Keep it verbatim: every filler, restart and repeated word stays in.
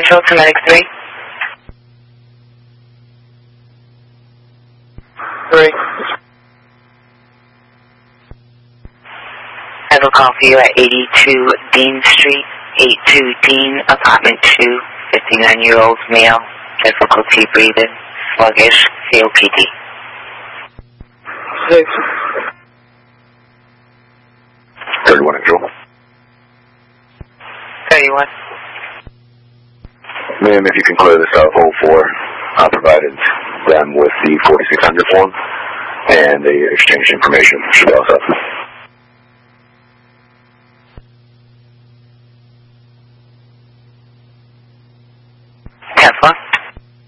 Central to Medic three. Three. I have a call for you at eighty-two Dean Street, eighty-two Dean, apartment two, fifty-nine-year-old male, difficulty breathing, sluggish, C O P D. Six. thirty-one Angel. thirty-one. Ma'am, if you can clear this up, oh four, I provided them with the forty-six hundred form and they exchanged information. Should be all set.